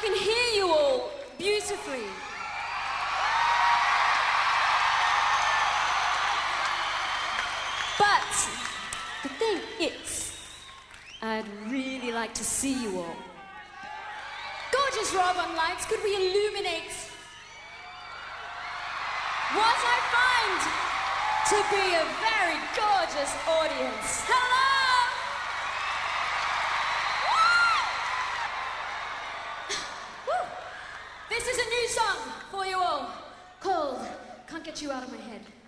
can hear you all beautifully. But the thing is, I'd really like to see you all. Gorgeous Rob on lights, could we illuminate what I find to be a very gorgeous audience? Hello! Woo! This is a new song for you all called Can't Get You Out of My Head.